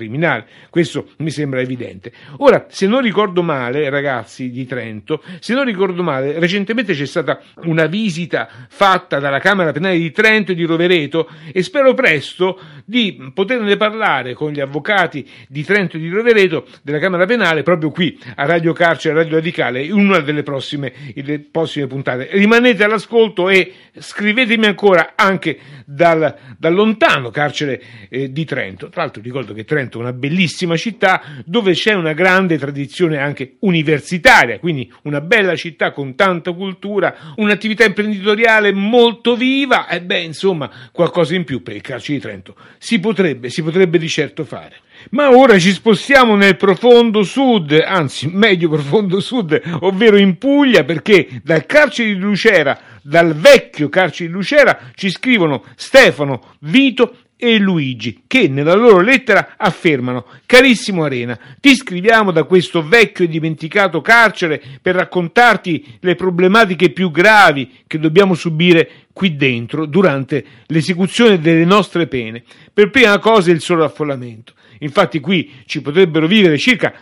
questo mi sembra evidente. Ora, se non ricordo male, ragazzi di Trento, recentemente c'è stata una visita fatta dalla Camera Penale di Trento e di Rovereto, e spero presto di poterne parlare con gli avvocati di Trento e di Rovereto della Camera Penale proprio qui a Radio Carcere, Radio Radicale, in una delle prossime puntate. Rimanete all'ascolto e scrivetemi ancora anche dal lontano carcere di Trento. Tra l'altro ricordo che Trento è una bellissima città dove c'è una grande tradizione anche universitaria, quindi una bella città con tanta cultura, un'attività imprenditoriale molto viva, e insomma qualcosa in più per il carcere di Trento si potrebbe di certo fare. Ma ora ci spostiamo nel profondo sud, anzi medio profondo sud, ovvero in Puglia, perché dal carcere di Lucera, dal vecchio carcere di Lucera, ci scrivono Stefano, Vito e Luigi, che nella loro lettera affermano: carissimo Arena, ti scriviamo da questo vecchio e dimenticato carcere per raccontarti le problematiche più gravi che dobbiamo subire qui dentro durante l'esecuzione delle nostre pene. Per prima cosa il sovraffollamento. Infatti qui ci potrebbero vivere circa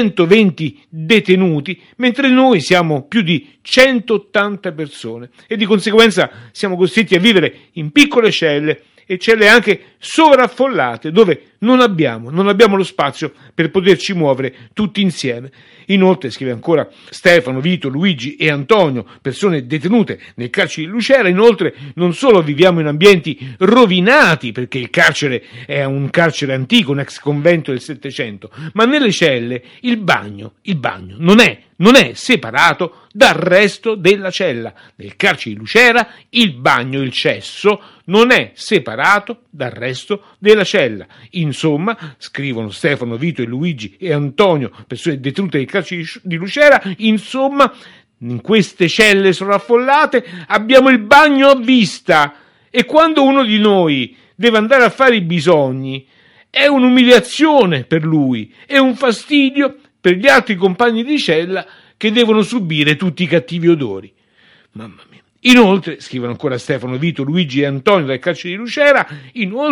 120 detenuti, mentre noi siamo più di 180 persone e di conseguenza siamo costretti a vivere in piccole celle e celle anche sovraffollate, dove non abbiamo lo spazio per poterci muovere tutti insieme. Inoltre, scrive ancora Stefano, Vito, Luigi e Antonio, persone detenute nel carcere di Lucera, inoltre non solo viviamo in ambienti rovinati, perché il carcere è un carcere antico, un ex convento del Settecento, ma nelle celle il bagno non è separato dal resto della cella. Nel carcere di Lucera il bagno, il cesso, non è separato dal resto della cella. Insomma, scrivono Stefano, Vito e Luigi e Antonio, persone detenute nel carcere di Lucera, insomma, in queste celle sovraffollate abbiamo il bagno a vista, e quando uno di noi deve andare a fare i bisogni è un'umiliazione per lui, è un fastidio per gli altri compagni di cella che devono subire tutti i cattivi odori. Mamma mia. Inoltre, scrivono ancora Stefano, Vito, Luigi e Antonio dal carcere di Lucera, inoltre